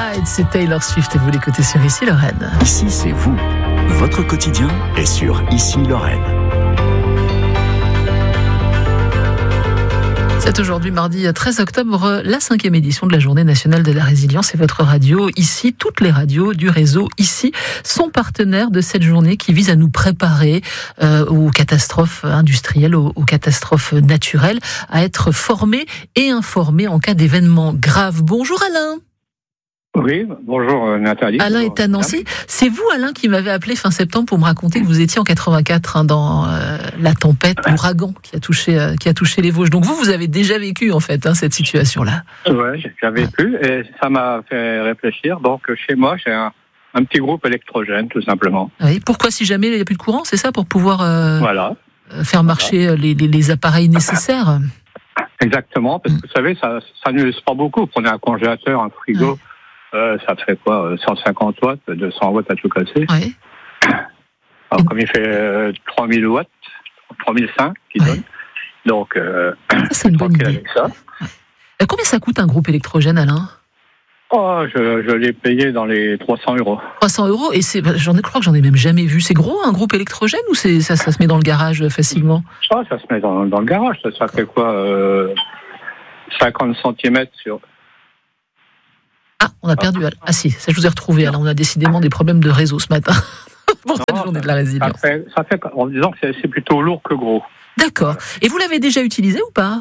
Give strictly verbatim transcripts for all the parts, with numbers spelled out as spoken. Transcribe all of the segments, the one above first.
Slide, c'est Taylor Swift et vous l'écoutez sur Ici Lorraine. Ici, c'est vous. Votre quotidien est sur Ici Lorraine. C'est aujourd'hui mardi treize octobre, la cinquième édition de la Journée nationale de la résilience et votre radio ici, toutes les radios du réseau ici sont partenaires de cette journée qui vise à nous préparer euh, aux catastrophes industrielles, aux, aux catastrophes naturelles, à être formés et informés en cas d'événements graves. Bonjour Alain. Oui, bonjour Nathalie. Alain est à Nancy. C'est vous Alain qui m'avez appelé fin septembre pour me raconter que vous étiez en quatre-vingt-quatre hein, dans euh, la tempête, l'ouragan qui a touché euh, qui a touché les Vosges. Donc vous, vous avez déjà vécu en fait hein, cette situation-là. Oui, j'ai déjà vécu et ça m'a fait réfléchir. Donc chez moi, j'ai un, un petit groupe électrogène tout simplement. Oui. Pourquoi si jamais il n'y a plus de courant, c'est ça pour pouvoir euh, voilà. faire marcher voilà. les, les, les appareils nécessaires. Exactement, parce que vous savez, ça, ça n'use pas beaucoup. Vous prenez un congélateur, un frigo. Ouais. Euh, ça fait quoi, cent cinquante watts, deux cents watts à tout casser. Oui. Alors, comme il fait euh, trois mille watts, trois mille cinq qu'il donne. Donc, euh, ça, c'est une bonne idée. Avec ça. Et combien ça coûte un groupe électrogène, Alain ? Oh, je, je l'ai payé dans les trois cents euros. trois cents euros et c'est, j'en ai, je crois que j'en ai même jamais vu. C'est gros un groupe électrogène ou c'est, ça, ça se met dans le garage facilement ? Ça, ça se met dans, dans le garage. Ça, ça fait quoi euh, cinquante centimètres sur... Ah, on a perdu. Ah si, ça je vous ai retrouvé. Alors on a décidément des problèmes de réseau ce matin pour cette non, journée de la résilience. Ça fait, ça fait en disant que c'est, c'est plutôt lourd que gros. D'accord. Et vous l'avez déjà utilisé ou pas ?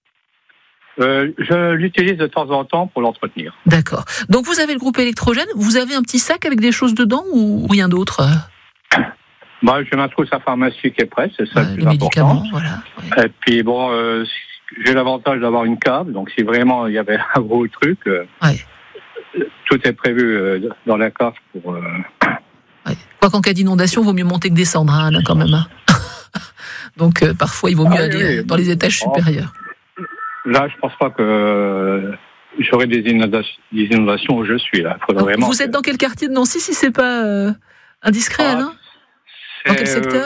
euh, Je l'utilise de temps en temps pour l'entretenir. D'accord. Donc vous avez le groupe électrogène. Vous avez un petit sac avec des choses dedans ou rien d'autre ? Bah, j'ai ma trousse à pharmacie qui est prête, c'est ça euh, le plus les important. Médicaments, voilà. Ouais. Et puis bon, euh, j'ai l'avantage d'avoir une câble, donc si vraiment il y avait un gros truc. Euh, ouais. Tout est prévu euh, dans la cave pour... Euh... Ouais. Quoi qu'en cas d'inondation, il vaut mieux monter que descendre, hein, là, quand même. Hein. Donc, euh, parfois, il vaut mieux ah, aller oui, dans les étages oh, supérieurs. Là, je ne pense pas que euh, j'aurai des inondations, des inondations où je suis. Là. Donc, vraiment vous êtes que... dans quel quartier de Nancy, si ce n'est pas euh, indiscret, ah, Alain ? Dans quel secteur ?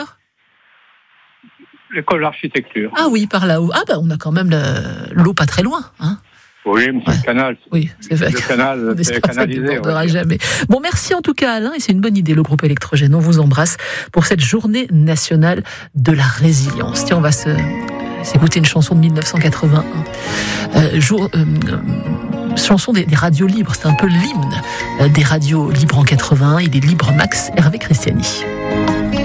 euh, L'école d'architecture. Ah oui, par là-haut. Ah ben, on a quand même le, l'eau pas très loin, hein. Oui, mais c'est ouais. le canal. Oui, c'est vrai. Le canal, c'est canalisé. On jamais. Bon, merci en tout cas Alain, et c'est une bonne idée le groupe électrogène. On vous embrasse pour cette journée nationale de la résilience. Tiens, on va se, s'écouter une chanson de dix-neuf cent quatre-vingt-un. Euh, jour, euh, euh, chanson des, des radios libres, c'est un peu l'hymne euh, des radios libres en quatre-vingt-un. Il est libre Max Hervé Christiani.